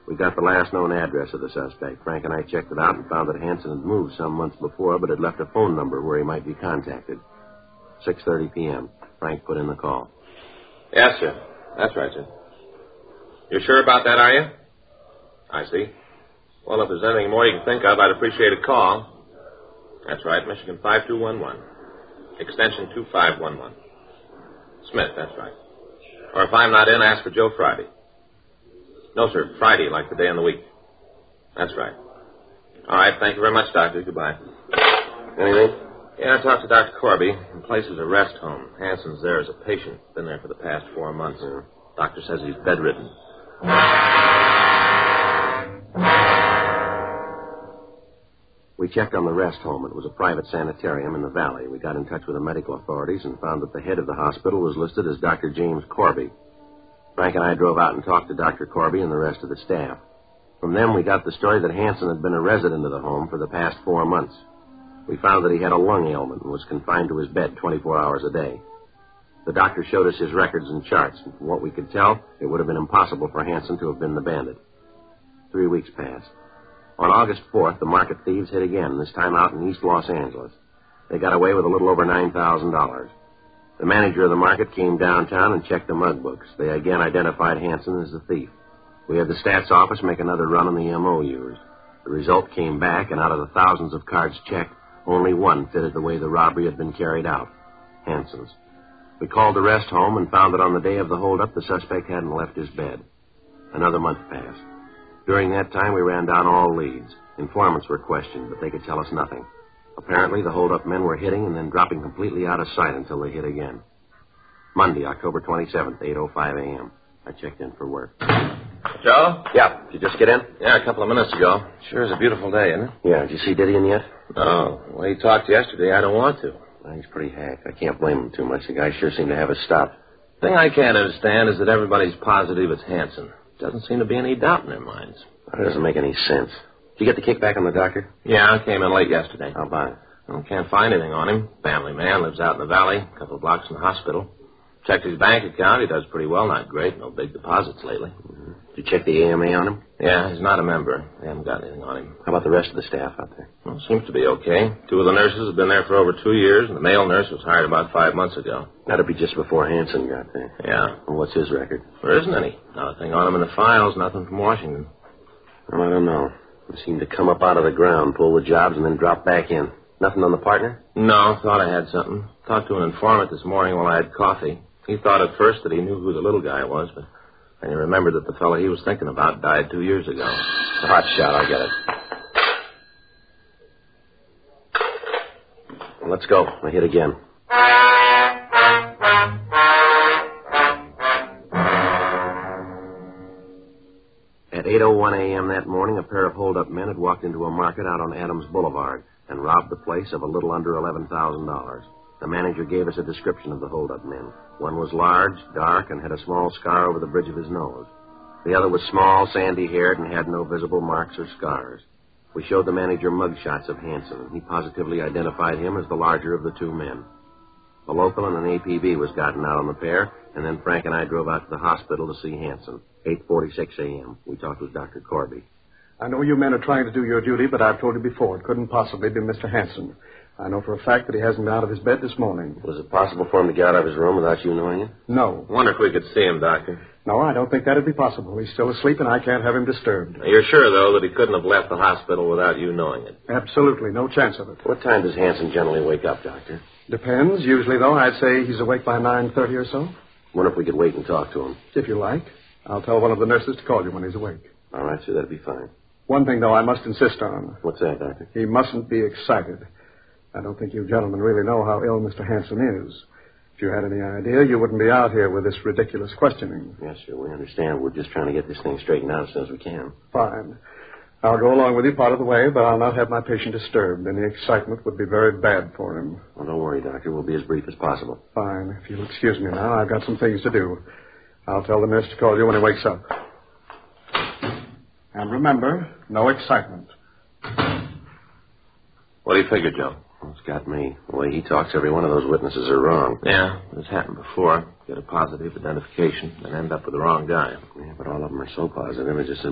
We got the last known address of the suspect. Frank and I checked it out and found that Hanson had moved some months before, but had left a phone number where he might be contacted. 6:30 p.m. Frank put in the call. Yes, sir. That's right, sir. You're sure about that, are you? I see. Well, if there's anything more you can think of, I'd appreciate a call. That's right, Michigan 5211. Extension 2511. Smith, that's right. Or if I'm not in, ask for Joe Friday. No, sir, Friday, like the day in the week. That's right. All right, thank you very much, Doctor. Goodbye. Anything? Yeah, I talked to Dr. Corby. The place is a rest home. Hanson's there as a patient. Been there for the past 4 months. Doctor says he's bedridden. We checked on the rest home. It was a private sanitarium in the valley. We got in touch with the medical authorities and found that the head of the hospital was listed as Dr. James Corby. Frank and I drove out and talked to Dr. Corby and the rest of the staff. From them, we got the story that Hanson had been a resident of the home for the past 4 months. We found that he had a lung ailment and was confined to his bed 24 hours a day. The doctor showed us his records and charts, and from what we could tell, it would have been impossible for Hanson to have been the bandit. 3 weeks passed. On August 4th, the market thieves hit again, this time out in East Los Angeles. They got away with a little over $9,000. The manager of the market came downtown and checked the mug books. They again identified Hanson as the thief. We had the stats office make another run on the MOUs. The result came back, and out of the thousands of cards checked, only one fitted the way the robbery had been carried out. Hanson's. We called the rest home and found that on the day of the holdup, the suspect hadn't left his bed. Another month passed. During that time, we ran down all leads. Informants were questioned, but they could tell us nothing. Apparently, the holdup men were hitting and then dropping completely out of sight until they hit again. Monday, October 27th, 8:05 a.m. I checked in for work. Joe? Yeah. Did you just get in? Yeah, a couple of minutes ago. Sure is a beautiful day, isn't it? Yeah. Did you see Didion yet? No. Well, he talked yesterday. I don't want to. Well, he's pretty hacked. I can't blame him too much. The guy sure seemed to have us stopped. The thing I can't understand is that everybody's positive it's Hanson. Doesn't seem to be any doubt in their minds. That doesn't make any sense. Did you get the kickback on the doctor? Yeah, I came in late yesterday. How about it? Well, can't find anything on him. Family man, lives out in the valley, a couple of blocks from the hospital. Checked his bank account. He does pretty well. Not great. No big deposits lately. Mm-hmm. Did you check the AMA on him? Yeah, he's not a member. They haven't got anything on him. How about the rest of the staff out there? Well, seems to be okay. 2 of the nurses have been there for over 2 years, and the male nurse was hired about 5 months ago. That'd be just before Hanson got there. Yeah. And what's his record? There isn't any. Not a thing on him in the files. Nothing from Washington. Well, I don't know. He seemed to come up out of the ground, pull the jobs, and then drop back in. Nothing on the partner? No, thought I had something. Talked to an informant this morning while I had coffee. He thought at first that he knew who the little guy was, but then he remembered that the fellow he was thinking about died 2 years ago. It's a hot shot. I'll get it. Well, let's go. I hit again. At 8:01 a.m. that morning, a pair of hold-up men had walked into a market out on Adams Boulevard and robbed the place of a little under $11,000. The manager gave us a description of the hold-up men. One was large, dark, and had a small scar over the bridge of his nose. The other was small, sandy-haired, and had no visible marks or scars. We showed the manager mugshots of Hanson, and he positively identified him as the larger of the 2 men. A local and an APB was gotten out on the pair, and then Frank and I drove out to the hospital to see Hanson. 8:46 a.m. We talked with Dr. Corby. I know you men are trying to do your duty, but I've told you before, it couldn't possibly be Mr. Hanson. I know for a fact that he hasn't been out of his bed this morning. Was it possible for him to get out of his room without you knowing it? No. Wonder if we could see him, Doctor. No, I don't think that'd be possible. He's still asleep, and I can't have him disturbed. You're sure, though, that he couldn't have left the hospital without you knowing it? Absolutely. No chance of it. What time does Hanson generally wake up, Doctor? Depends. Usually, though, I'd say he's awake by 9:30 or so. Wonder if we could wait and talk to him. If you like. I'll tell one of the nurses to call you when he's awake. All right, sir. That'd be fine. One thing, though, I must insist on. What's that, Doctor? He mustn't be excited. I don't think you gentlemen really know how ill Mr. Hanson is. If you had any idea, you wouldn't be out here with this ridiculous questioning. Yes, sir. We understand. We're just trying to get this thing straightened out as soon as we can. Fine. I'll go along with you part of the way, but I'll not have my patient disturbed. Any excitement would be very bad for him. Well, don't worry, Doctor. We'll be as brief as possible. Fine. If you'll excuse me now, I've got some things to do. I'll tell the nurse to call you when he wakes up. And remember, no excitement. What do you figure, Joe? Well, it's got me. The way he talks, every one of those witnesses are wrong. Yeah, this happened before. Get a positive identification and end up with the wrong guy. Yeah, but all of them are so positive, it's just